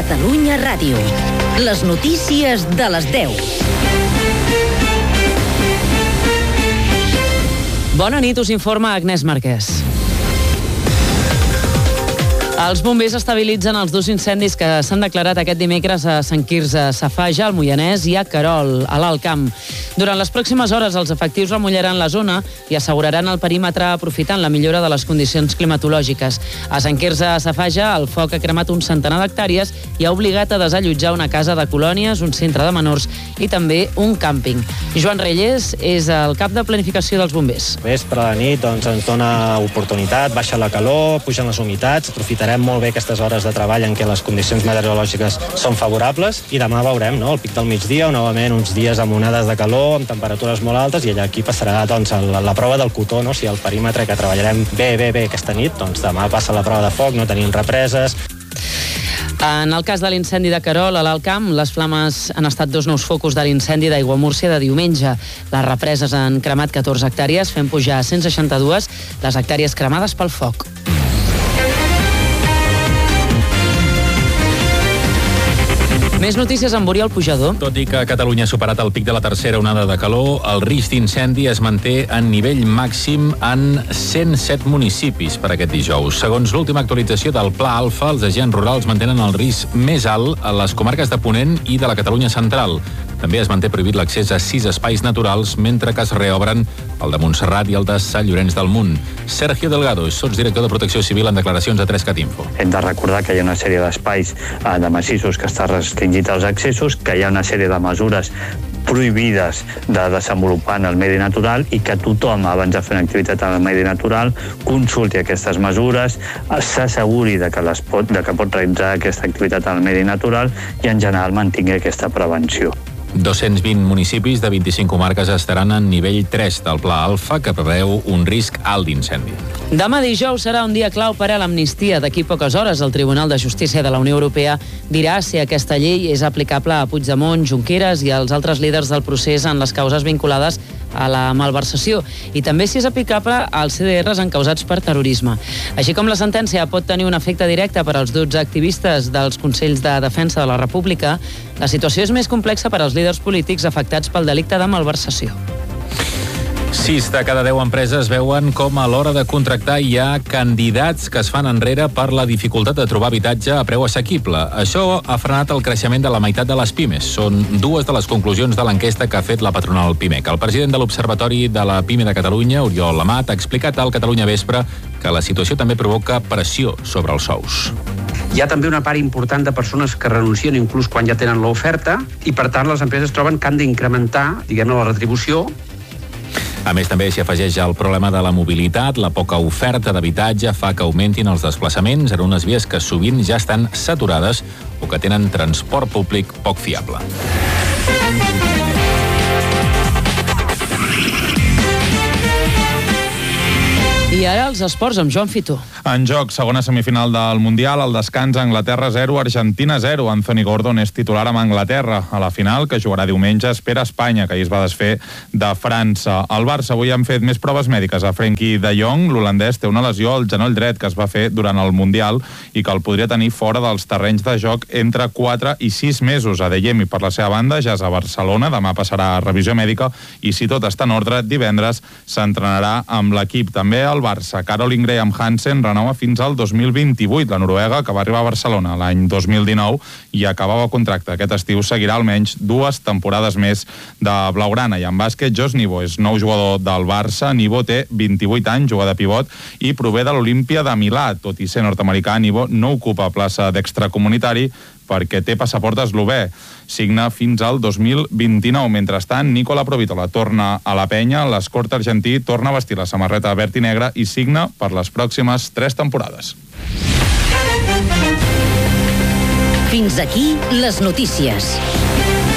Catalunya Ràdio. Les notícies de les 10. Bona nit, us informa Agnès Marquès. Els bombers estabilitzen els dos incendis que s'han declarat aquest dimecres a Sant Quirze Safaja, al Moianès, i a Querol, a l'Alt Camp. Durant les pròximes hores, els efectius remullaran la zona i asseguraran el perímetre aprofitant la millora de les condicions climatològiques. A Sant Quirze Safaja, el foc ha cremat un centenar d'hectàrees i ha obligat a desallotjar una casa de colònies, un centre de menors i també un càmping. Joan Reyes és el cap de planificació dels bombers. Vespre a la nit doncs, ens dona oportunitat, baixa la calor, pugen les humitats, aprofitarem molt bé aquestes hores de treball en què les condicions meteorològiques són favorables i demà veurem, no?, el pic del migdia o novament uns dies amb onades de calor, amb temperatures molt altes, i allà aquí passarà doncs, la prova del cotó, no? Si el perímetre que treballarem bé aquesta nit, doncs demà passa la prova de foc, no tenim represes. En el cas de l'incendi de Querol, a l'Alt Camp, les flames han estat dos nous focus de l'incendi d'Aiguamúrcia de diumenge. Les represes han cremat 14 hectàrees, fent pujar a 162 les hectàrees cremades pel foc. Més notícies amb Oriol Pujador. Tot i que Catalunya ha superat el pic de la tercera onada de calor, el risc d'incendi es manté en nivell màxim en 107 municipis per aquest dijous. Segons l'última actualització del Pla Alfa, els agents rurals mantenen el risc més alt a les comarques de Ponent i de la Catalunya central. També es manté prohibit l'accés a 6 espais naturals, mentre que es reobren el de Montserrat i el de Sant Llorenç del Munt. Sergio Delgado, sotsdirector de Protecció Civil, en declaracions a 3CAT-Info. Hem de recordar que hi ha una sèrie d'espais de massissos que està restringit als accessos, que hi ha una sèrie de mesures prohibides de desenvolupar en el medi natural i que tothom, abans de fer una activitat en el medi natural, consulti aquestes mesures, s'asseguri de que pot realitzar aquesta activitat en el medi natural i, en general, mantingui aquesta prevenció. 220 municipis de 25 comarques estaran en nivell 3 del Pla Alfa, que preveu un risc alt d'incendi. Demà dijous serà un dia clau per a l'amnistia. D'aquí poques hores, el Tribunal de Justícia de la Unió Europea dirà si aquesta llei és aplicable a Puigdemont, Junqueras i als altres líders del procés en les causes vinculades a la malversació, i també si és aplicable als CDRs encausats per terrorisme. Així com la sentència pot tenir un efecte directe per als 12 activistes dels Consells de Defensa de la República, la situació és més complexa per als líders polítics afectats pel delicte de malversació. 6 de cada 10 empreses veuen com a l'hora de contractar hi ha candidats que es fan enrere per la dificultat de trobar habitatge a preu assequible. Això ha frenat el creixement de la meitat de les pimes. Són dues de les conclusions de l'enquesta que ha fet la patronal PIMEC. El president de l'Observatori de la PIME de Catalunya, Oriol Amat, ha explicat al Catalunya Vespre que la situació també provoca pressió sobre els sous. Hi ha també una part important de persones que renuncien inclús quan ja tenen l'oferta i, per tant, les empreses troben que han d'incrementar, diguem-ne, la retribució. A més, també s'hi afegeix el problema de la mobilitat. La poca oferta d'habitatge fa que augmentin els desplaçaments en unes vies que sovint ja estan saturades o que tenen transport públic poc fiable. I ara els esports amb Joan Fitó. En joc, segona semifinal del Mundial, al descans, Anglaterra 0, Argentina 0. Anthony Gordon és titular amb Anglaterra. A la final, que jugarà diumenge, espera Espanya, que ahir es va desfer de França. Al Barça avui han fet més proves mèdiques a Frenkie de Jong. L'holandès té una lesió al genoll dret que es va fer durant el Mundial i que el podria tenir fora dels terrenys de joc entre 4 i 6 mesos. Adeyemi, per la seva banda, ja és a Barcelona. Demà passarà a revisió mèdica i, si tot està en ordre, divendres s'entrenarà amb l'equip. També al Barça, Caroline Graham Hansen renova fins al 2028. La noruega, que va arribar a Barcelona l'any 2019 i acabava contracte aquest estiu, seguirà almenys 2 temporades més de blaugrana. I en bàsquet, Josh Nivo és nou jugador del Barça. Nivo té 28 anys, juga de pivot i prové de l'Olímpia de Milà. Tot i ser nord-americà, Nivo no ocupa plaça d'extracomunitari perquè té passaport eslové. Signa fins al 2029. Mentrestant, Nicola Provitola torna a la penya, l'eskort argentí torna a vestir la samarreta verd i negra i signa per les pròximes 3 temporades. Fins aquí les notícies.